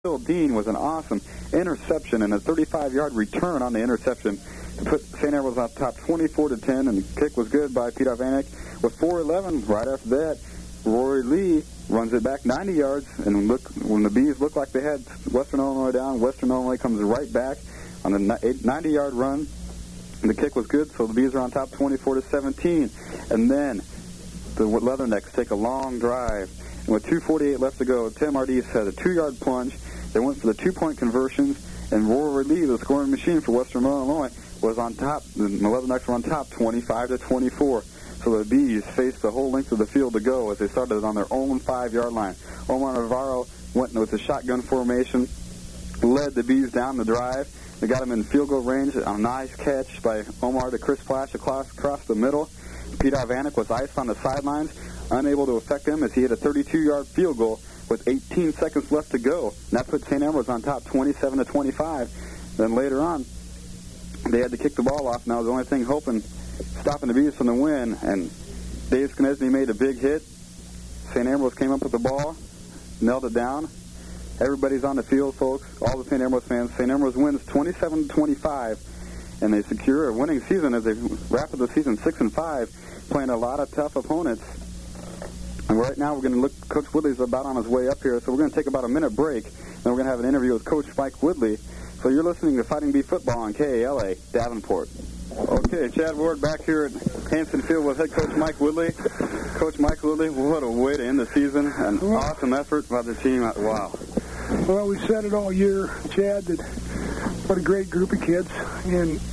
Bill Dean was an awesome interception and a 35-yard return on the interception to put St. Ambrose on top 24-10, and the kick was good by Pete Ivanek. With 4:11 right after that, Rory Lee runs it back 90 yards, and when the Bees looked like they had Western Illinois down, Western Illinois comes right back on a 90-yard run, and the kick was good, so the Bees are on top 24-17. And then the Leathernecks take a long drive, and with 2:48 left to go, Tim Ardis had a 2-yard plunge. They went for the 2-point conversions, and Rory Lee, the scoring machine for Western Illinois, was on top. The Leathernecks were on top 25-24. So the Bees faced the whole length of the field to go as they started on their own 5-yard line. Omar Navarro went with a shotgun formation, led the Bees down the drive. They got him in field goal range. A nice catch by Omar to Chris Flash across the middle. Pete Ivanek was iced on the sidelines, unable to affect him as he hit a 32-yard field goal with 18 seconds left to go. And that put St. Ambrose on top 27-25. Then later on, they had to kick the ball off. Now the only thing stopping the Bees from the win, and Dave Skonechny made a big hit. St. Ambrose came up with the ball, nailed it down. Everybody's on the field, folks, all the St. Ambrose fans. St. Ambrose wins 27-25, and they secure a winning season as they wrap up the season 6-5, playing a lot of tough opponents. And right now we're going to look, Coach Woodley's about on his way up here, so we're going to take about a minute break, and we're going to have an interview with Coach Mike Woodley. So you're listening to Fighting Bee Football on KALA, Davenport. Okay, Chad Ward back here at Hanson Field with head coach Mike Woodley. Coach Mike Woodley, what a way to end the season. An awesome effort by the team. Wow. Well, we said it all year, Chad, that what a great group of kids. And,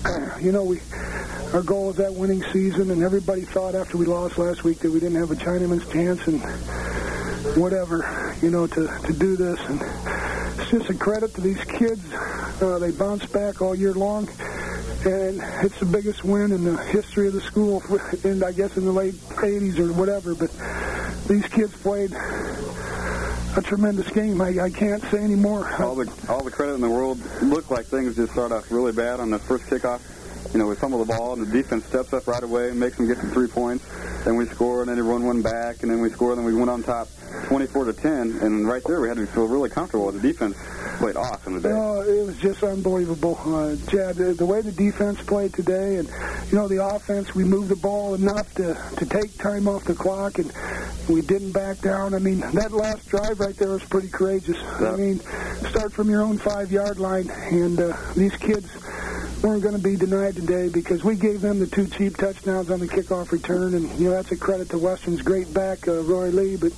our goal was that winning season, and everybody thought after we lost last week that we didn't have a Chinaman's chance and whatever, to do this. And it's just a credit to these kids. They bounced back all year long. And it's the biggest win in the history of the school, and I guess in the late 80s or whatever. But these kids played a tremendous game. I can't say any more. All the credit in the world. Looked like things just started off really bad on the first kickoff. We fumble the ball, and the defense steps up right away and makes them get to 3 points. Then we score, and then they run one back, and then we score, and then we went on top 24-10. And right there, we had to feel really comfortable. The defense played awesome today. It was just unbelievable. Chad, the way the defense played today, and, the offense, we moved the ball enough to take time off the clock, and we didn't back down. I mean, that last drive right there was pretty courageous. Yep. I mean, start from your own 5-yard line, and these kids weren't going to be denied today because we gave them the 2 cheap touchdowns on the kickoff return, and, that's a credit to Western's great back, Roy Lee, but,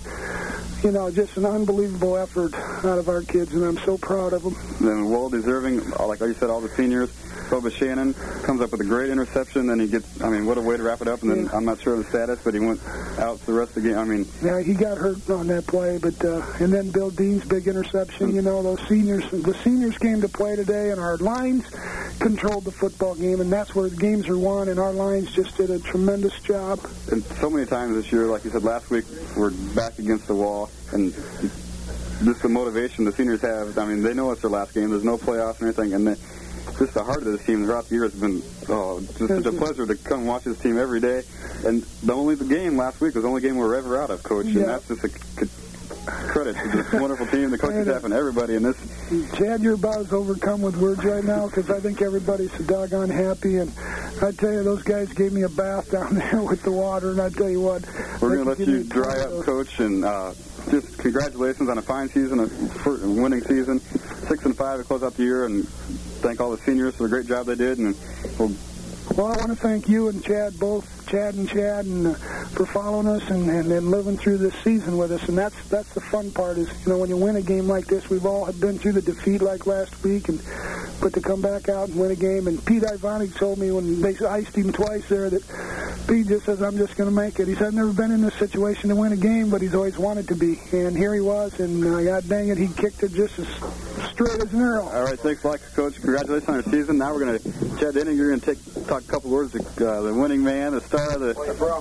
just an unbelievable effort out of our kids, and I'm so proud of them. And well-deserving, like you said, all the seniors. Boba Shannon comes up with a great interception, then he gets, what a way to wrap it up, and then I'm not sure of the status, but he went out the rest of the game. Yeah, he got hurt on that play, but, and then Bill Dean's big interception, the seniors came to play today, and our lines controlled the football game, and that's where the games are won, and our lines just did a tremendous job. And so many times this year, like you said last week, we're back against the wall, and just the motivation the seniors have. They know it's their last game. There's no playoffs or anything, and just the heart of this team throughout the year has been just such a pleasure to come watch this team every day. And the game last week was the only game we were ever out of, Coach, and that's just a credit to this wonderful team, the coaching staff, and everybody in this. Chad, you're about as overcome with words right now because I think everybody's so doggone happy. And I tell you, those guys gave me a bath down there with the water, and I tell you what. We're going to let you dry up, Coach, and just congratulations on a fine season, a winning season, 6-5 to close out the year, and thank all the seniors for the great job they did. And well, I want to thank you and Chad, both Chad, and for following us and living through this season with us. And that's the fun part is, when you win a game like this, we've all been through the defeat like last week, but to come back out and win a game. And Pete Ivanek told me when they iced him twice there that Pete just says, I'm just going to make it. He said, I've never been in this situation to win a game, but he's always wanted to be. And here he was, and God dang it, he kicked it just as straight as an arrow. All right, thanks a lot, Coach. Congratulations on your season. Now we're going to, Chad Denning, you're going to talk a couple words to the winning man, the star of the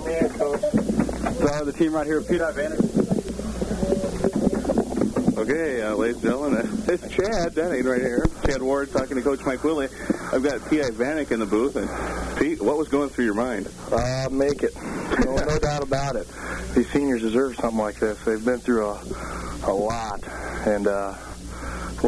team right here, Pete Ivanek. Okay, ladies and gentlemen, it's Chad Denning right here. Chad Ward talking to Coach Mike Woodley. I've got Pete Ivanek in the booth. And Pete, what was going through your mind? Make it. No doubt about it. These seniors deserve something like this. They've been through a lot. And